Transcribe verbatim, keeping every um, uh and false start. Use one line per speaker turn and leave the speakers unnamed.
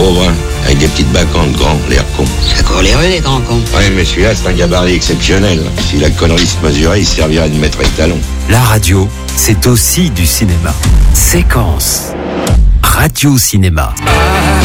pauvre, hein, avec des petites bacchantes grands, l'air con.
Ça court les rues, les grands cons.
Oui, mais celui-là, c'est un gabarit exceptionnel. Si la connerie se mesurait, il servirait de maître étalon.
La radio, c'est aussi du cinéma. Séquence. Radio Cinéma.